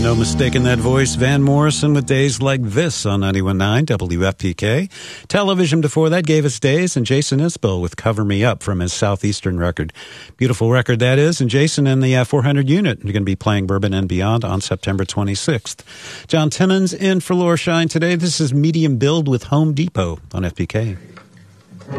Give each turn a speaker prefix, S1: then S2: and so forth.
S1: No mistaking that voice. Van Morrison with Days Like This on 91.9 WFPK. Television before that gave us Days, and Jason Isbell with Cover Me Up from his Southeastern record. Beautiful record that is. And Jason and the 400 unit are going to be playing Bourbon and Beyond on September 26th. John Timmons in for Laura Shine today. This is Medium Build with Home Depot on FPK.